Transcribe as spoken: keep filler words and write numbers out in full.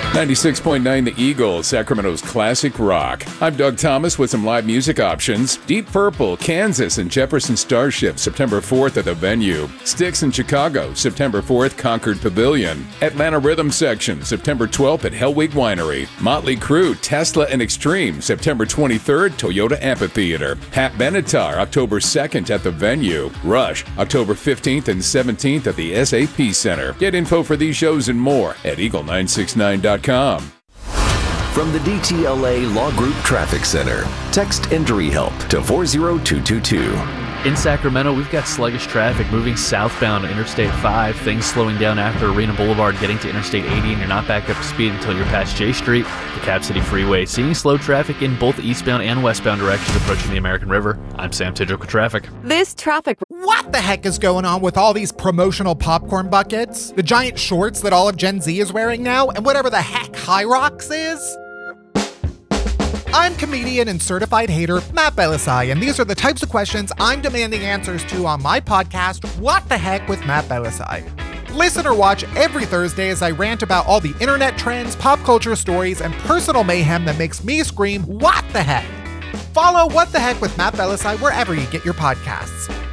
ninety-six point nine The Eagle, Sacramento's classic rock. I'm Doug Thomas with some live music options. Deep Purple, Kansas and Jefferson Starship, September fourth at the Venue. Styx in Chicago, September fourth, Concord Pavilion. Atlanta Rhythm Section, September twelfth at Hellweek Winery. Motley Crue, Tesla and Extreme, September twenty-third, Toyota Amphitheater. Pat Benatar, October second at the Venue. Rush, October fifteenth and seventeenth at the S A P Center. Get info for these shows and more at eagle nine six nine dot com. From the D T L A Law Group Traffic Center, text Injury Help to four zero two two two. In Sacramento, we've got sluggish traffic moving southbound to Interstate five. Things slowing down after Arena Boulevard, getting to Interstate eighty, and you're not back up to speed until you're past J Street, the Cap City Freeway. Seeing slow traffic in both eastbound and westbound directions approaching the American River. I'm Sam Tidrick with traffic. This traffic. What the heck is going on with all these promotional popcorn buckets, the giant shorts that all of Gen Z is wearing now, and whatever the heck High Rocks is? I'm comedian and certified hater Matt Belisai, and these are the types of questions I'm demanding answers to on my podcast, What the Heck with Matt Belisai. Listen or watch every Thursday as I rant about all the internet trends, pop culture stories, and personal mayhem that makes me scream, what the heck? Follow What the Heck with Matt Belisai wherever you get your podcasts.